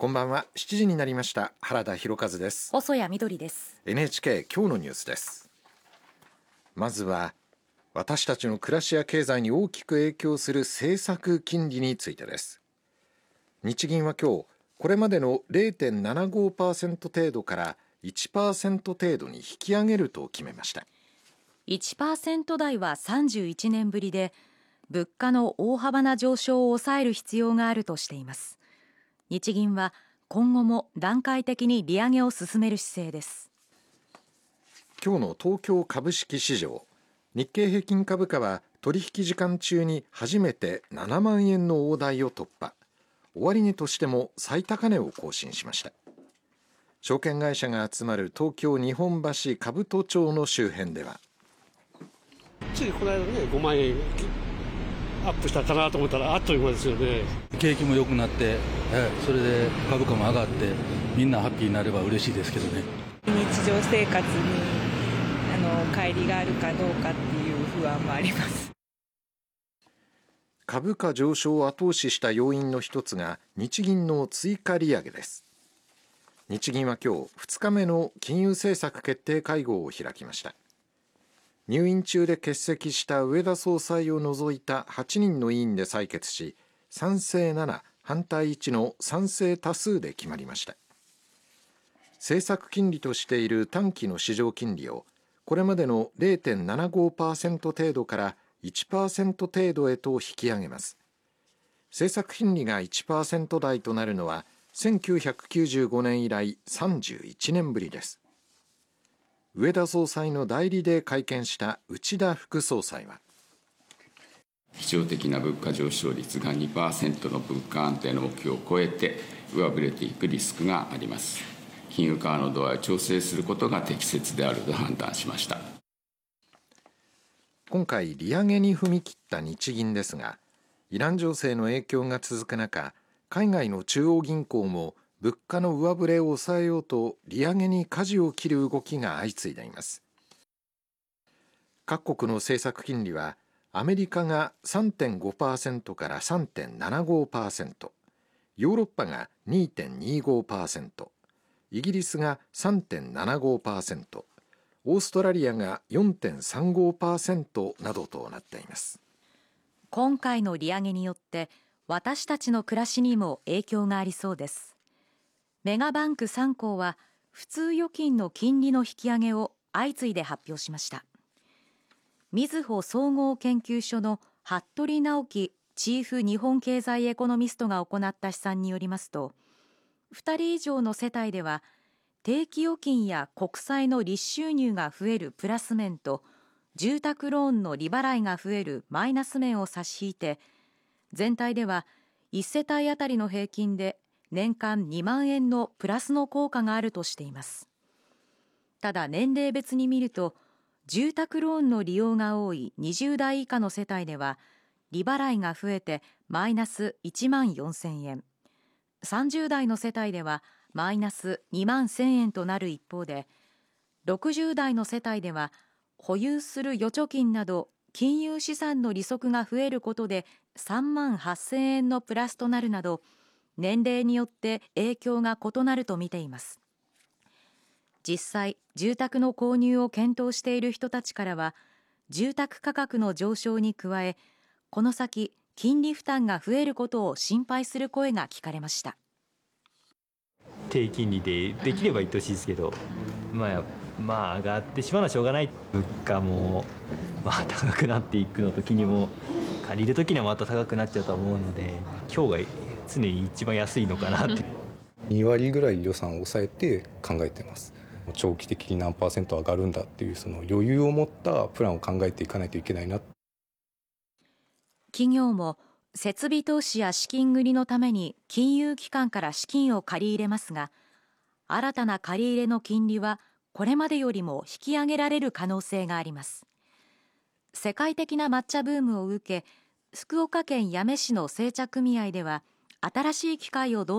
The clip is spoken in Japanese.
こんばんは。7時になりました。原田博和です。 細谷みどりです。 NHK 今日のニュースです。まずは私たちの暮らしや経済に大きく影響する政策金利についてです。日銀は今日これまでの 0.75% 程度から 1% 程度に引き上げると決めました。 1% 台は31年ぶりで、物価の大幅な上昇を抑える必要があるとしています。日銀は今後も段階的に利上げを進める姿勢です。 今日の東京株式市場、日経平均株価は取引時間中に初めて7万円の大台を突破、終値としても最高値を更新しました。証券会社が集まる東京日本橋兜町の周辺では、 ついこの間ね5万円アップしたかなと思ったらあっという間ですよね。 景気も良くなって、それで株価も上がってみんなハッピーになれば嬉しいですけどね。 日常生活に乖離があるかどうかっていう不安もあります。 株価上昇を後押しした要因の一つが日銀の追加利上げです。日銀は今日2日目の金融政策決定会合を開きました。入院中で欠席した植田総裁を除いた8人の委員で採決し、賛成7、反対1の賛成多数で決まりました。政策金利としている短期の市場金利をこれまでの 0.75% 程度から 1% 程度へと引き上げます。政策金利が 1% 台となるのは1995年以来31年ぶりです。植田総裁の代理で会見した内田副総裁は、 基調的な物価上昇率が 2% の物価安定の目標を超えて上振れていくリスクがあります。金融緩和の度合いを調整することが適切であると判断しました。 今回利上げに踏み切った日銀ですが、イラン情勢の影響が続く中、海外の中央銀行も物価の上振れを抑えようと利上げに舵を切る動きが相次いでいます。各国の政策金利はアメリカが 3.5% から 3.75%、 ヨーロッパが 2.25%、 イギリスが 3.75%、 オーストラリアが 4.35% などとなっています。 今回の利上げによって私たちの暮らしにも影響がありそうです。メガバンク3行は普通預金の金利の引き上げを相次いで発表しました。みずほ総合研究所の服部直樹チーフ日本経済エコノミストが行った試算によりますと、2人以上の世帯では定期預金や国債の利収入が増えるプラス面と、住宅ローンの利払いが増えるマイナス面を差し引いて、全体では1世帯あたりの平均で年間2万円のプラスの効果があるとしています。ただ年齢別に見ると、住宅ローンの利用が多い20代以下の世帯では利払いが増えてマイナス1万4000円、30代の世帯ではマイナス2万1000円となる一方で、60代の世帯では保有する預貯金など金融資産の利息が増えることで3万8000円のプラスとなるなど、年齢によって影響が異なると見ています。実際、住宅の購入を検討している人たちからは、住宅価格の上昇に加え、この先金利負担が増えることを心配する声が聞かれました。 低金利でできればいってほしいですけど、まあ上がってしまうのはしょうがない。物価も高くなっていくのと、金利も借りるときにはまた高くなっちゃうと思うので、今日が常に一番安いのかなって 2割ぐらい予算を抑えて考えてます。長期的に何%上がるんだっていう、その余裕を持ったプランを考えていかないといけないな。 企業も設備投資や資金繰りのために金融機関から資金を借り入れますが、新たな借り入れの金利はこれまでよりも引き上げられる可能性があります。世界的な抹茶ブームを受け、福岡県八女市の製茶組合では新しい機械を導